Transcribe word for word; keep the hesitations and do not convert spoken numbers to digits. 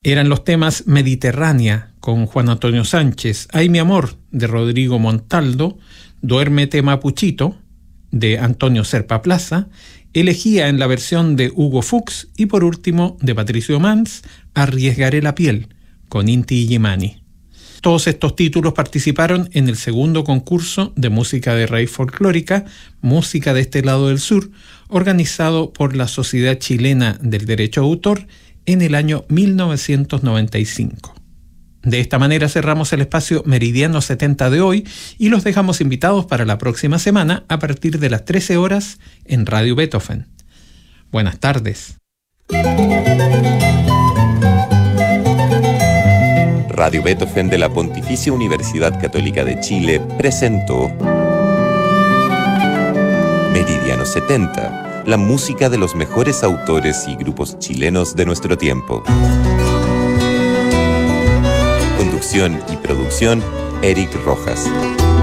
Eran los temas Mediterránea, con Juan Antonio Sánchez, Ay mi amor, de Rodrigo Montaldo, Duérmete Mapuchito, de Antonio Serpa Plaza, Elegía en la versión de Hugo Fuchs y por último, de Patricio Mans, Arriesgaré la piel, con Inti Illimani. Todos estos títulos participaron en el segundo concurso de música de raíz folclórica, Música de este lado del sur, organizado por la Sociedad Chilena del Derecho de Autor en el año mil novecientos noventa y cinco. De esta manera cerramos el espacio Meridiano setenta de hoy y los dejamos invitados para la próxima semana a partir de las trece horas en Radio Beethoven. Buenas tardes. Radio Beethoven de la Pontificia Universidad Católica de Chile presentó Meridiano setenta, la música de los mejores autores y grupos chilenos de nuestro tiempo. Conducción y producción, Eric Rojas.